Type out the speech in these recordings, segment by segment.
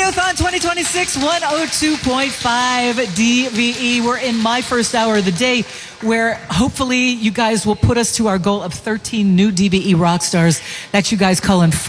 Radiothon 2026, 102.5 DVE. We're in my first hour of the day, where hopefully you guys will put us to our goal of 13 new DVE rock stars that you guys call in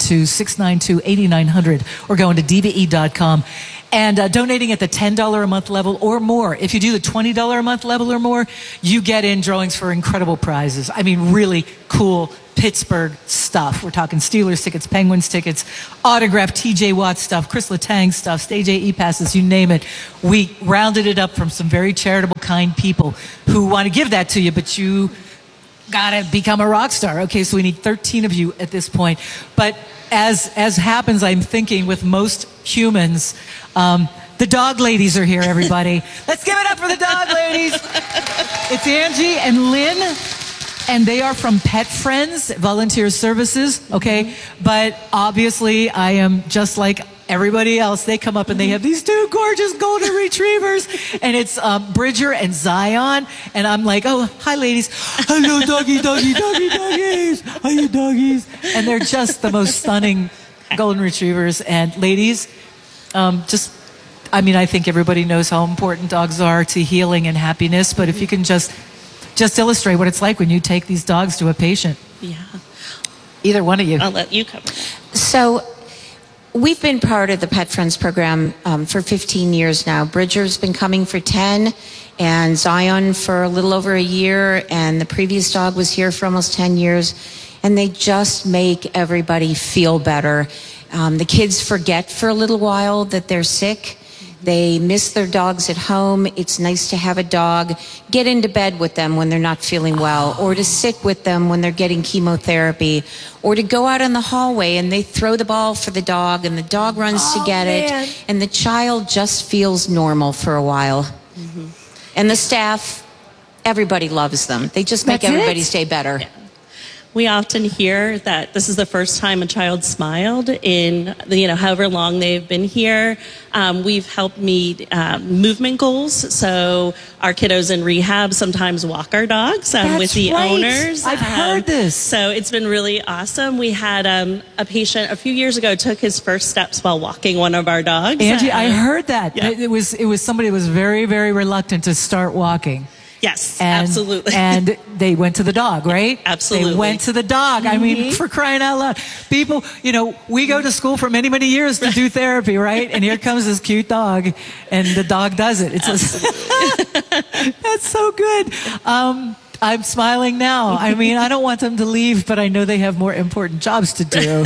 412-692-8900 or going to DVE.com. And donating at the $10 a month level or more. If you do the $20 a month level or more, you get in drawings for incredible prizes. I mean, really cool Pittsburgh stuff. We're talking Steelers tickets, Penguins tickets, autographed TJ Watt stuff, Chris Letang stuff, Stage AE passes, you name it. We rounded it up from some very charitable, kind people who want to give that to you, but you gotta become a rock star. Okay, so we need 13 of you at this point. But as happens, I'm thinking with most humans, the dog ladies are here, everybody. Let's give it up for the dog ladies. It's Angie and Lynn, and they are from Pet Friends, Volunteer Services, okay? But obviously, I am just like everybody else. They come up and they have these two gorgeous golden retrievers, and it's Bridger and Zion, and I'm like, oh, hi, ladies. Hello, doggies. How you doggies? And they're just the most stunning golden retrievers. And ladies, I think everybody knows how important dogs are to healing and happiness, but if you can just illustrate what it's like when you take these dogs to a patient. Yeah. Either one of you. I'll let you cover it. So we've been part of the Pet Friends program for 15 years now. Bridger's been coming for 10, and Zion for a little over a year, and the previous dog was here for almost 10 years. And they just make everybody feel better. The kids forget for a little while that they're sick. They miss their dogs at home. It's nice to have a dog, get into bed with them when they're not feeling well, or to sit with them when they're getting chemotherapy, or to go out in the hallway and they throw the ball for the dog and the dog runs to get it, and the child just feels normal for a while. Mm-hmm. And the staff, everybody loves them. They just make everybody stay better. Yeah. We often hear that this is the first time a child smiled in, however long they've been here. We've helped meet movement goals. So our kiddos in rehab sometimes walk our dogs with the owners. I've heard this. So it's been really awesome. We had a patient a few years ago took his first steps while walking one of our dogs. Angie, I heard that. Yeah. It was somebody who was very, very reluctant to start walking. Yes, absolutely. And they went to the dog, right? Absolutely. They went to the dog. I mean, for crying out loud. People, we go to school for many, many years to do therapy, right? And here comes this cute dog, and the dog does it. That's so good. I'm smiling now. I mean, I don't want them to leave, but I know they have more important jobs to do.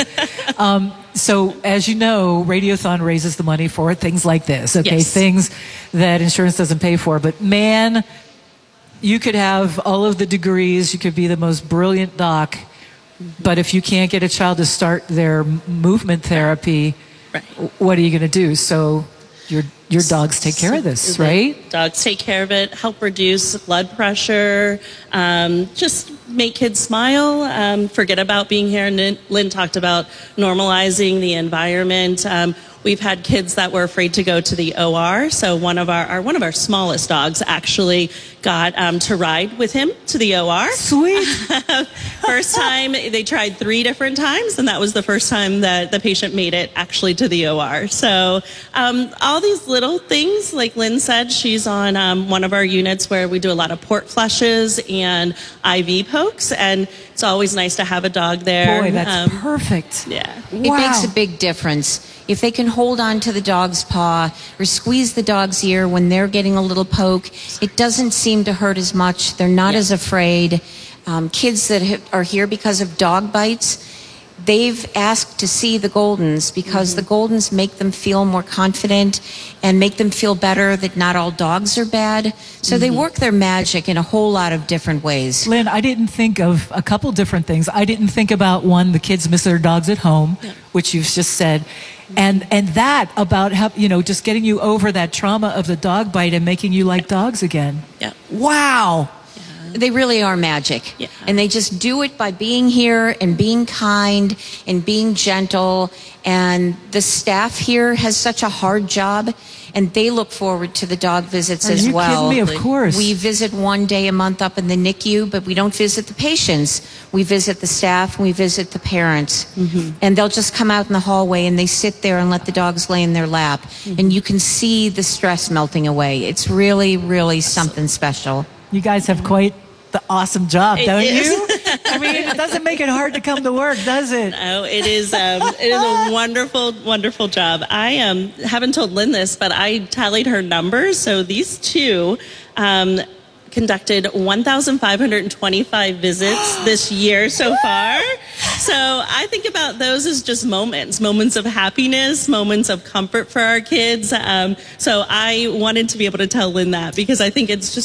So, as you know, Radiothon raises the money for things like this, okay? Yes. Things that insurance doesn't pay for. But man, you could have all of the degrees, you could be the most brilliant doc, but if you can't get a child to start their movement therapy, right, what are you going to do? So your dogs take care of this, right? Dogs take care of it, help reduce blood pressure, just make kids smile, forget about being here. And Lynn talked about normalizing the environment. We've had kids that were afraid to go to the OR. So one of our smallest dogs actually got to ride with him to the OR. Sweet. First time, they tried 3 different times, and that was the first time that the patient made it actually to the OR. So all these little things, like Lynn said, she's on one of our units where we do a lot of port flushes and IV pokes, and it's always nice to have a dog there. Boy, that's perfect. Yeah. It makes a big difference. If they can hold on to the dog's paw or squeeze the dog's ear when they're getting a little poke, it doesn't seem to hurt as much. They're not as afraid. Kids that are here because of dog bites, they've asked to see the Goldens because the Goldens make them feel more confident and make them feel better that not all dogs are bad. So they work their magic in a whole lot of different ways. Lynn, I didn't think of a couple different things. I didn't think about, one, the kids miss their dogs at home, which you've just said. And that about how, just getting you over that trauma of the dog bite and making you like dogs again. Yeah. Wow. They really are magic. Yeah. And they just do it by being here and being kind and being gentle. And the staff here has such a hard job, and they look forward to the dog visits as well. Are you kidding me? Of course. We visit one day a month up in the NICU, but we don't visit the patients. We visit the staff and we visit the parents. And they'll just come out in the hallway and they sit there and let the dogs lay in their lap. And you can see the stress melting away. It's really, really something special. You guys have quite the awesome job, don't is. you? I mean, it doesn't make it hard to come to work, does it? Oh, it is a wonderful, wonderful job. I haven't told Lynn this, but I tallied her numbers. So these two conducted 1,525 visits this year so far. So I think about those as just moments of happiness, moments of comfort for our kids. So I wanted to be able to tell Lynn that, because I think it's just